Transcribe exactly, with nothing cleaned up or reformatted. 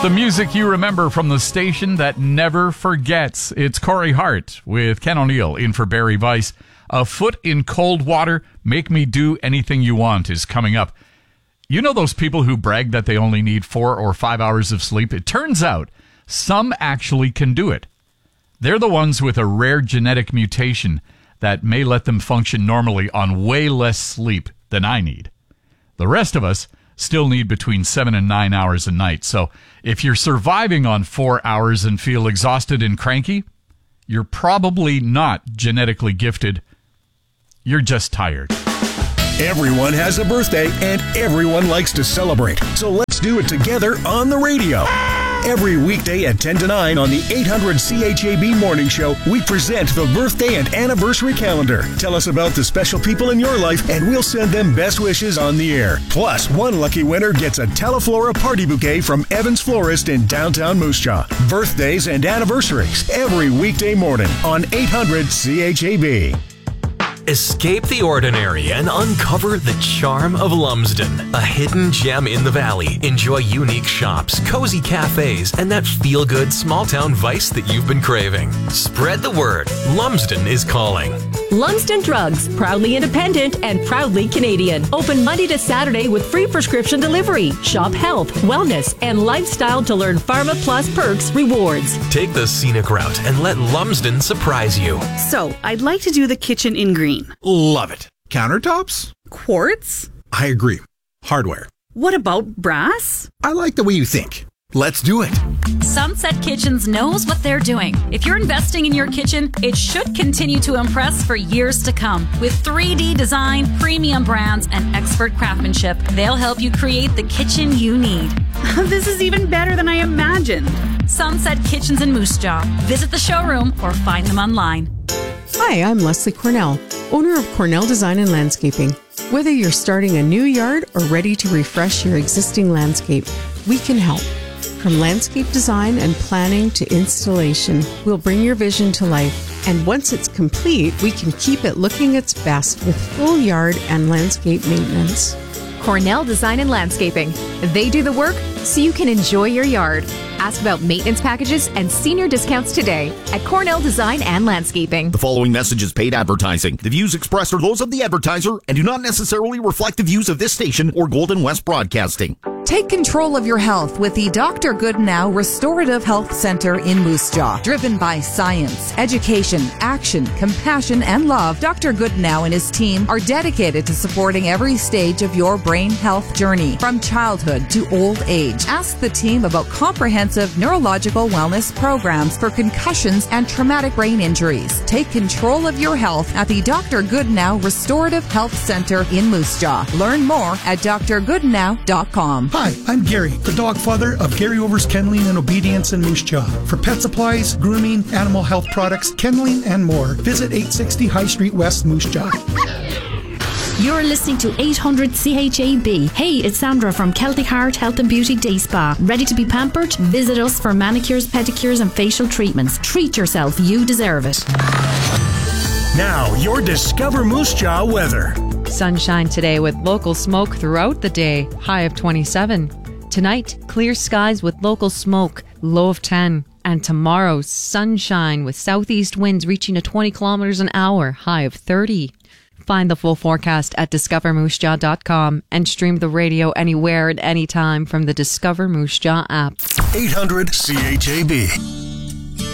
the music you remember from the station that never forgets. It's Corey Hart with Ken O'Neill in for Barry Weiss. A Foot in Cold Water, Make Me Do Anything You Want is coming up. You know those people who brag that they only need four or five hours of sleep? It turns out some actually can do it. They're the ones with a rare genetic mutation that may let them function normally on way less sleep than I need. The rest of us still need between seven and nine hours a night. So if you're surviving on four hours and feel exhausted and cranky, you're probably not genetically gifted. You're just tired. Everyone has a birthday and everyone likes to celebrate. So let's do it together on the radio. Every weekday at ten to nine on the eight hundred C H A B Morning Show, we present the birthday and anniversary calendar. Tell us about the special people in your life, and we'll send them best wishes on the air. Plus, one lucky winner gets a Teleflora party bouquet from Evans Florist in downtown Moose Jaw. Birthdays and anniversaries every weekday morning on eight hundred C H A B. Escape the ordinary and uncover the charm of Lumsden, a hidden gem in the valley. Enjoy unique shops, cozy cafes, and that feel-good small-town vice that you've been craving. Spread the word. Lumsden is calling. Lumsden Drugs, proudly independent and proudly Canadian. Open Monday to Saturday with free prescription delivery. Shop health, wellness, and lifestyle to learn Pharma Plus perks rewards. Take the scenic route and let Lumsden surprise you. So, I'd like to do the kitchen in green. Love it. Countertops? Quartz? I agree. Hardware. What about brass? I like the way you think. Let's do it. Sunset Kitchens knows what they're doing. If you're investing in your kitchen, it should continue to impress for years to come. With three D design, premium brands, and expert craftsmanship, they'll help you create the kitchen you need. This is even better than I imagined. Sunset Kitchens in Moose Jaw. Visit the showroom or find them online. Hi, I'm Leslie Cornell, owner of Cornell Design and Landscaping. Whether you're starting a new yard or ready to refresh your existing landscape, we can help. From landscape design and planning to installation, we'll bring your vision to life. And once it's complete, we can keep it looking its best with full yard and landscape maintenance. Cornell Design and Landscaping. They do the work so you can enjoy your yard. Ask about maintenance packages and senior discounts today at Cornell Design and Landscaping. The following message is paid advertising. The views expressed are those of the advertiser and do not necessarily reflect the views of this station or Golden West Broadcasting. Take control of your health with the Doctor Goodnow Restorative Health Center in Moose Jaw. Driven by science, education, action, compassion, and love, Doctor Goodnow and his team are dedicated to supporting every stage of your brain health journey, from childhood to old age. Ask the team about comprehensive neurological wellness programs for concussions and traumatic brain injuries. Take control of your health at the Doctor Goodnow Restorative Health Center in Moose Jaw. Learn more at d r goodnow dot com. Hi, I'm Gary, the dog father of Gary Overs Kenneling and Obedience in Moose Jaw. For pet supplies, grooming, animal health products, kenneling, and more, visit eight sixty High Street West, Moose Jaw. You're listening to eight hundred C H A B. Hey, it's Sandra from Celtic Heart Health and Beauty Day Spa. Ready to be pampered? Visit us for manicures, pedicures, and facial treatments. Treat yourself. You deserve it. Now, your Discover Moose Jaw weather. Sunshine today with local smoke throughout the day, high of twenty-seven. Tonight, clear skies with local smoke, low of ten. And tomorrow, sunshine with southeast winds reaching to twenty kilometers an hour, high of thirty. Find the full forecast at discover moose jaw dot com and stream the radio anywhere at any time from the Discover Moose Jaw app. eight hundred C H A B.